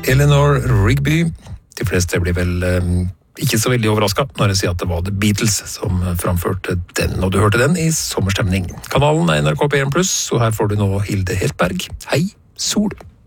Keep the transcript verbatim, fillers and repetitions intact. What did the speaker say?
Eleanor Rigby. De fleste blir vel eh, ikke så veldig overrasket når jeg sier at det var The Beatles som framførte den, og du hørte den i sommerstemning. Kanalen er N R K P en pluss, og her får du nå Hilde Heltberg. Hei, Sol!